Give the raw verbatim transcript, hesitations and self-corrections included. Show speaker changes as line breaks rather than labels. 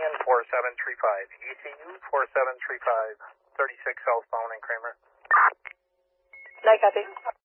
Union four seven three five, E C U four seven three five, thirty-six southbound in Kramer.
Night copy.